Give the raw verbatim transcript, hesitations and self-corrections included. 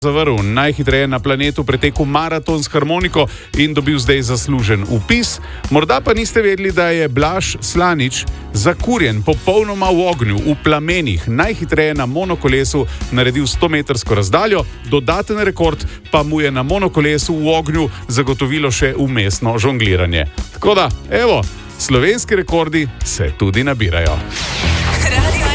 zavrl, najhitreje na planetu pretekel maraton s harmoniko in dobil zdaj zaslužen vpis. Morda pa niste vedeli, da je Blaž Slanič zakurjen, popolnoma v ognju, v plamenih, najhitreje na monokolesu naredil stometrsko razdaljo, dodaten rekord pa mu je na monokolesu v ognju zagotovilo še vmesno žongliranje. Tako da, evo, slovenski rekordi se tudi nabirajo.